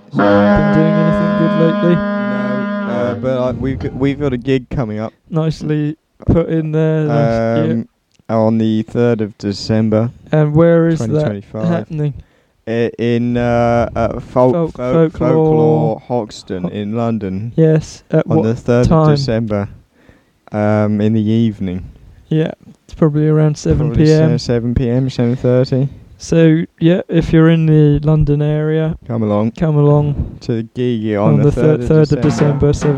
Been doing anything good lately? No, but we've got a gig coming up. Nicely put in there. On the 3rd of December. And where is that 2025. happening? In Folklore Hoxton in London. Yes. At on what the 3rd time? of December. In the evening. Yeah. It's probably around 7 Probably p.m. 7 p.m. 7:30. So yeah, if you're in the London area, Come along come along to the gig on the the 3rd 3rd of December, 7